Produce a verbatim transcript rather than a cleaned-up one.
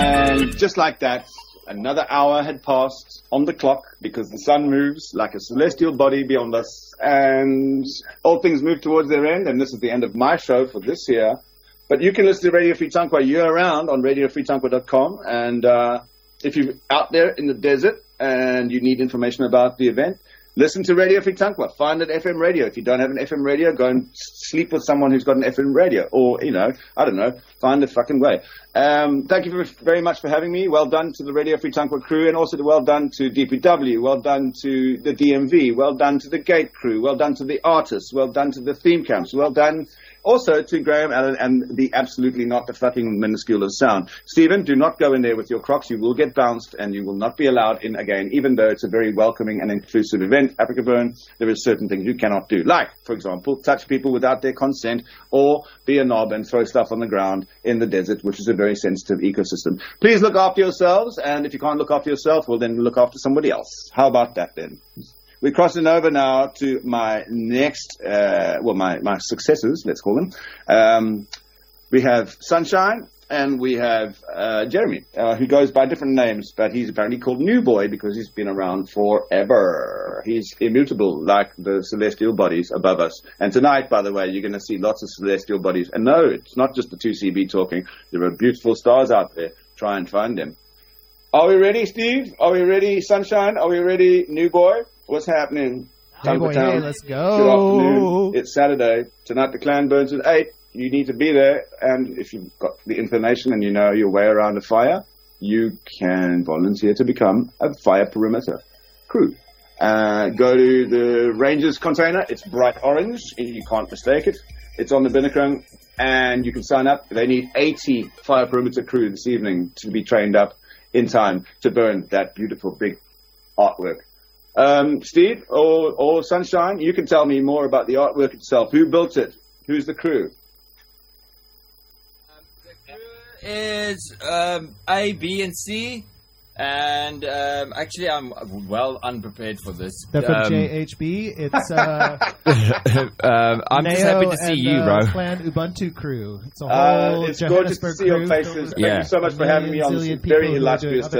And just like that, another hour had passed on the clock because the sun moves like a celestial body beyond us, and all things move towards their end, and this is the end of my show for this year. But you can listen to Radio Free Tankwa year-round on radio free tankwa dot com, and uh, if you're out there in the desert and you need information about the event, listen to Radio Free Tankwa. Find an F M radio. If you don't have an F M radio, go and sleep with someone who's got an F M radio. Or, you know, I don't know, find a fucking way. Um, thank you very much for having me. Well done to the Radio Free Tankwa crew, and also well done to D P W. Well done to the D M V. Well done to the Gate crew. Well done to the artists. Well done to the theme camps. Well done also to Graham Allen and the absolutely not the fucking minuscule of sound. Stephen, do not go in there with your Crocs. You will get bounced and you will not be allowed in again, even though it's a very welcoming and inclusive event. Africa Burn, there are certain things you cannot do. Like, for example, touch people without their consent, or be a knob and throw stuff on the ground in the desert, which is a very sensitive ecosystem. Please look after yourselves, and if you can't look after yourself, well, then look after somebody else. How about that, then? We're crossing over now to my next, uh, well, my, my successors, let's call them. Um, we have Sunshine, and we have uh, Jeremy, uh, who goes by different names, but he's apparently called New Boy because he's been around forever. He's immutable, like the celestial bodies above us. And tonight, by the way, you're going to see lots of celestial bodies. And no, it's not just the two C B talking. There are beautiful stars out there. Try and find them. Are we ready, Steve? Are we ready, Sunshine? Are we ready, New Boy? What's happening? Hey, boy, hey, let's go. Good afternoon. It's Saturday. Tonight the clan burns at eight. You need to be there, and if you've got the inclination and you know your way around a fire, you can volunteer to become a fire perimeter crew. Uh, go to the Rangers container. It's bright orange. You can't mistake it. It's on the Binnakrung, and you can sign up. They need eighty fire perimeter crew this evening to be trained up in time to burn that beautiful big artwork. Um, Steve or, or Sunshine, you can tell me more about the artwork itself. Who built it? Who's the crew? Um, the crew is um, A, B, and C. And um, actually, I'm well unprepared for this. They're from um, J H B. It's uh, um, I'm just happy to see and, you, uh, bro. Clan Ubuntu crew. It's a uh, whole it's gorgeous to Johannesburg see your crew. faces. Thank Yeah. you so much for having me on this Zillion very people who are doing illustrious other